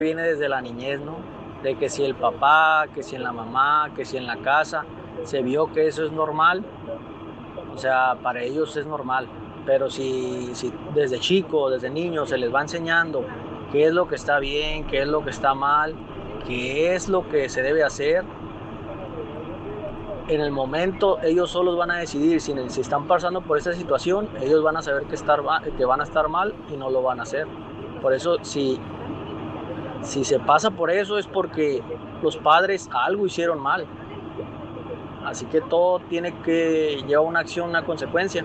viene desde la niñez, ¿no? De que si el papá, que si en la mamá, que si en la casa, se vio que eso es normal, o sea, para ellos es normal. Pero si desde chico, desde niño se les va enseñando qué es lo que está bien, qué es lo que está mal, qué es lo que se debe hacer, en el momento ellos solos van a decidir si están pasando por esa situación, ellos van a saber que van a estar mal y no lo van a hacer. Por eso, si se pasa por eso es porque los padres algo hicieron mal. Así que todo tiene que llevar una acción, una consecuencia.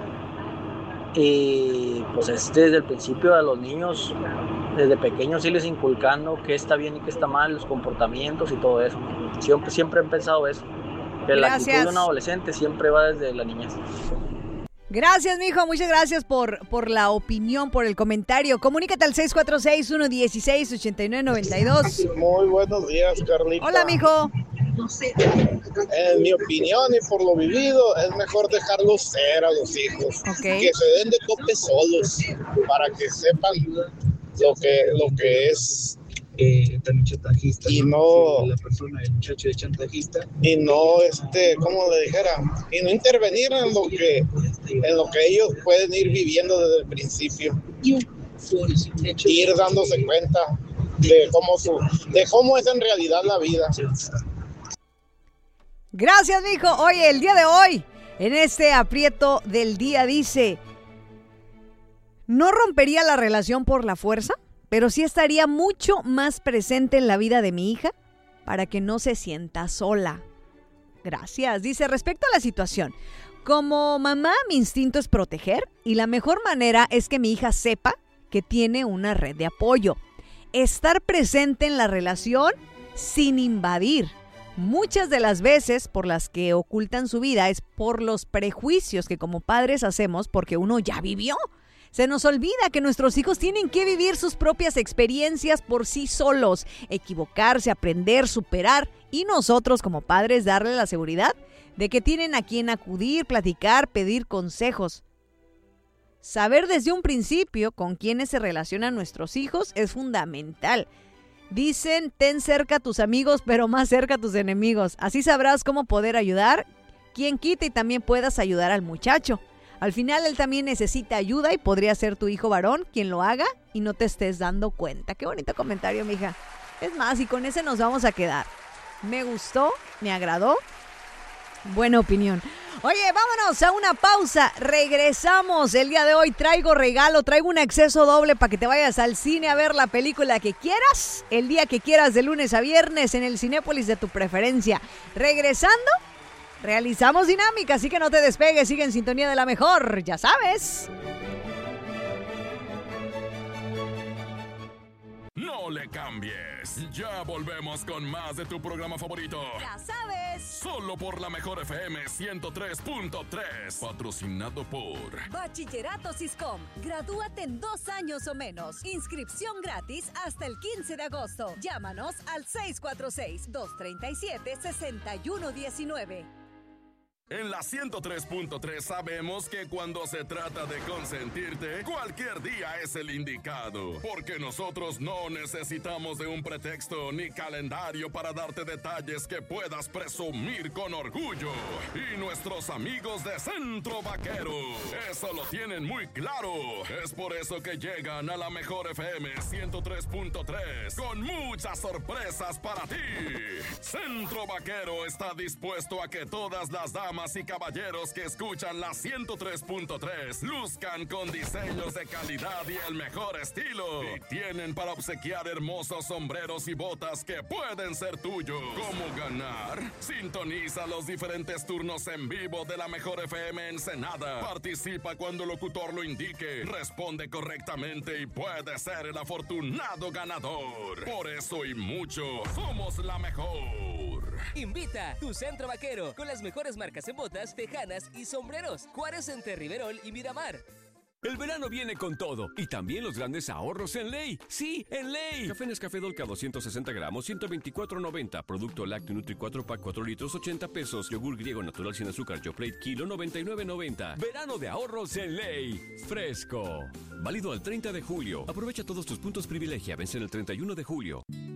Y pues es desde el principio de los niños, desde pequeños irles inculcando qué está bien y qué está mal, los comportamientos y todo eso. Siempre he pensado eso, que la actitud de un adolescente siempre va desde la niñez. Gracias, mijo. Muchas gracias por la opinión, por el comentario. Comunícate al 646-116-8992. Muy buenos días, Carlita. Hola, mijo. En mi opinión y por lo vivido, es mejor dejarlos ser a los hijos. Okay. Que se den de tope solos para que sepan lo que es también chantajista, y no la persona, el muchacho de chantajista, y no como le dijera, y no intervenir en lo que ellos pueden ir viviendo desde el principio, ir dándose cuenta de cómo es en realidad la vida. Gracias, mijo. Oye, el día de hoy, en este aprieto del día, dice: no rompería la relación por la fuerza, pero sí estaría mucho más presente en la vida de mi hija para que no se sienta sola. Gracias. Dice, respecto a la situación, como mamá, mi instinto es proteger y la mejor manera es que mi hija sepa que tiene una red de apoyo. Estar presente en la relación sin invadir. Muchas de las veces por las que ocultan su vida es por los prejuicios que como padres hacemos porque uno ya vivió. Se nos olvida que nuestros hijos tienen que vivir sus propias experiencias por sí solos, equivocarse, aprender, superar y nosotros como padres darle la seguridad de que tienen a quien acudir, platicar, pedir consejos. Saber desde un principio con quiénes se relacionan nuestros hijos es fundamental. Dicen, ten cerca a tus amigos, pero más cerca a tus enemigos. Así sabrás cómo poder ayudar, quien quita y también puedas ayudar al muchacho. Al final él también necesita ayuda y podría ser tu hijo varón quien lo haga y no te estés dando cuenta. Qué bonito comentario, mija. Es más, y con ese nos vamos a quedar. Me gustó, me agradó. Buena opinión. Oye, vámonos a una pausa. Regresamos. El día de hoy traigo regalo, traigo un acceso doble para que te vayas al cine a ver la película que quieras, el día que quieras, de lunes a viernes, en el Cinépolis de tu preferencia. Regresando, realizamos dinámica, así que no te despegues, sigue en sintonía de la mejor, ya sabes. No le cambies. Ya volvemos con más de tu programa favorito. Ya sabes. Solo por la mejor FM 103.3. Patrocinado por Bachillerato Siscom. Gradúate en 2 años o menos. Inscripción gratis hasta el 15 de agosto. Llámanos al 646-237-6119. En la 103.3 sabemos que cuando se trata de consentirte, cualquier día es el indicado. Porque nosotros no necesitamos de un pretexto ni calendario para darte detalles que puedas presumir con orgullo. Y nuestros amigos de Centro Vaquero, eso lo tienen muy claro. Es por eso que llegan a la mejor FM 103.3 con muchas sorpresas para ti. Centro Vaquero está dispuesto a que todas las damas y caballeros que escuchan la 103.3 luzcan con diseños de calidad y el mejor estilo. Y tienen para obsequiar hermosos sombreros y botas que pueden ser tuyos. ¿Cómo ganar? Sintoniza los diferentes turnos en vivo de la mejor FM Ensenada. Participa cuando el locutor lo indique. Responde correctamente y puede ser el afortunado ganador. Por eso y mucho, somos la mejor. Invita tu Centro Vaquero con las mejores marcas en botas, tejanas y sombreros. Juárez, entre Riverol y Miramar. El verano viene con todo y también los grandes ahorros en Ley. ¡Sí, en Ley! Café Nescafé Dolca 260 gramos, 124.90. Producto lácteo Nutri 4 Pack 4 litros, 80 pesos. Yogur griego natural sin azúcar Yoplait kilo, 99.90. Verano de ahorros en Ley. Fresco. Válido al 30 de julio. Aprovecha todos tus puntos privilegia. Vence el 31 de julio.